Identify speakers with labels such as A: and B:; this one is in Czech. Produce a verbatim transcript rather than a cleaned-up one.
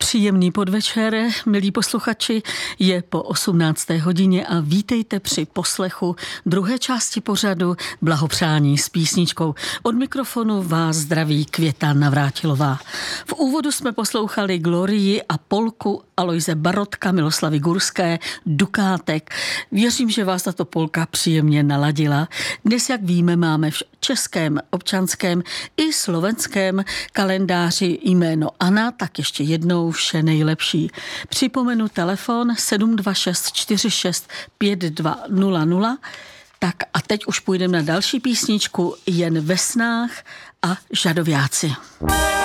A: Příjemný podvečer, milí posluchači, je po osmnácté hodině a vítejte při poslechu druhé části pořadu Blahopřání s písničkou. Od mikrofonu vás zdraví Květa Navrátilová. V úvodu jsme poslouchali Glorii a polku Aloise Barotka, Miloslavy Gurské, Dukátek. Věřím, že vás tato polka příjemně naladila. Dnes, jak víme, máme v českém, občanském i slovenském kalendáři jméno Anna, tak ještě jednou vše nejlepší. Připomenu telefon sedm dva šest čtyři šest pět dva nula nula. Tak a teď už půjdeme na další písničku Jen ve snách a Žadoviáci.